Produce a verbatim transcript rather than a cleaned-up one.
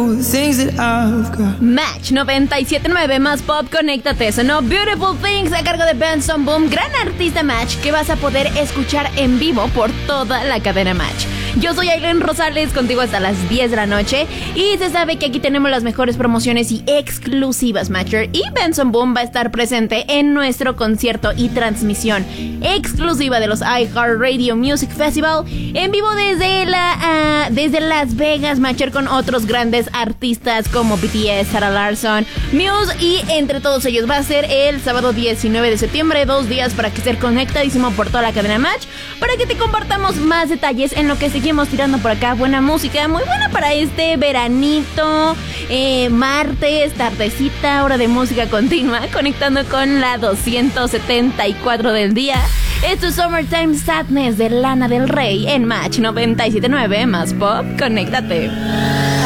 Match noventa y siete punto nueve más pop, conéctate. Sonó Beautiful Things a cargo de Benson Boom, gran artista Match que vas a poder escuchar en vivo por toda la cadena Match. Yo soy Aileen Rosales, contigo hasta las diez de la noche. Y se sabe que aquí tenemos las mejores promociones y exclusivas, Matcher. Y Benson Boom va a estar presente en nuestro concierto y transmisión exclusiva de los iHeartRadio Music Festival en vivo desde, la, uh, desde Las Vegas, Matcher, con otros grandes artistas como B T S, Sarah Larsson, Muse y entre todos ellos. Va a ser el sábado diecinueve de septiembre, dos días para que estés conectadísimo por toda la cadena Match, para que te compartamos más detalles en lo que seguimos tirando por acá. Buena música, muy buena para este veranito, eh, martes, tardecita, hora de música continua, conectando con la doscientos setenta y cuatro del día. Esto es Summertime Sadness de Lana del Rey en Match noventa y siete punto nueve más pop, conéctate.